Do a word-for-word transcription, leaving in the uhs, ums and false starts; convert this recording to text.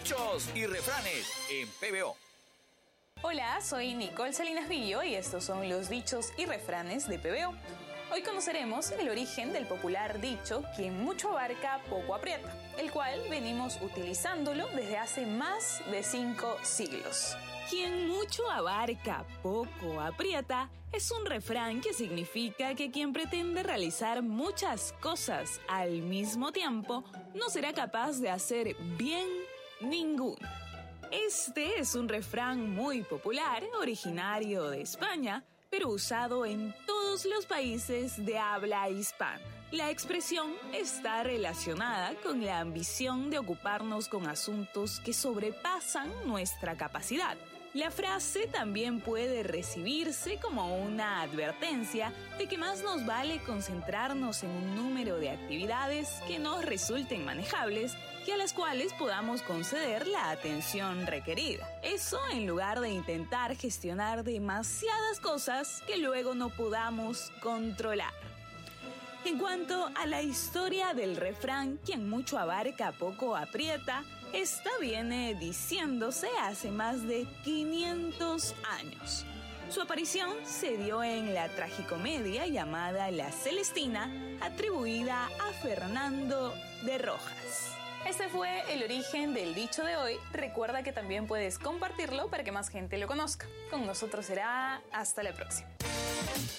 Dichos y refranes en P B O. Hola, soy Nicole Salinas Villo y estos son los dichos y refranes de P B O. Hoy conoceremos el origen del popular dicho "quien mucho abarca, poco aprieta", el cual venimos utilizándolo desde hace más de cinco siglos. Quien mucho abarca, poco aprieta, es un refrán que significa que quien pretende realizar muchas cosas al mismo tiempo no será capaz de hacer bien ninguna. Este es un refrán muy popular, originario de España, pero usado en todos los países de habla hispana. La expresión está relacionada con la ambición de ocuparnos con asuntos que sobrepasan nuestra capacidad. La frase también puede recibirse como una advertencia de que más nos vale concentrarnos en un número de actividades que nos resulten manejables y a las cuales podamos conceder la atención requerida. Eso en lugar de intentar gestionar demasiadas cosas que luego no podamos controlar. En cuanto a la historia del refrán "quien mucho abarca, poco aprieta", esta viene diciéndose hace más de quinientos años. Su aparición se dio en la tragicomedia llamada La Celestina, atribuida a Fernando de Rojas. Este fue el origen del dicho de hoy. Recuerda que también puedes compartirlo para que más gente lo conozca. Con nosotros será hasta la próxima.